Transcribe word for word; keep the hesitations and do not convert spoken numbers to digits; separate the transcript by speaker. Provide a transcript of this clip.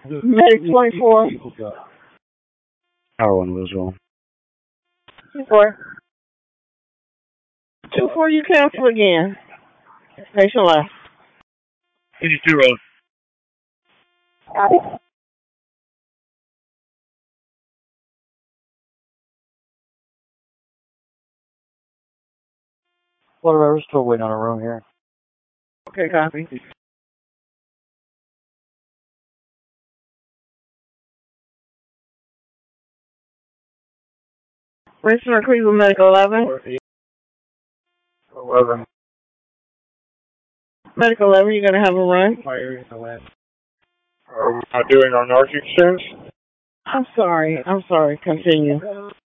Speaker 1: Medic twenty-four.
Speaker 2: Tower one visual.
Speaker 1: two four. two four, you cancel again. Patient left.
Speaker 2: eighty-two road.
Speaker 3: Florida, we're still waiting on a room here.
Speaker 1: Okay, copy. Richmond Cleveland Medical eleven.
Speaker 3: eleven.
Speaker 1: Medical eleven, you're going to have a run?
Speaker 3: Are we not doing our narc exchange?
Speaker 1: I'm sorry. I'm sorry. Continue.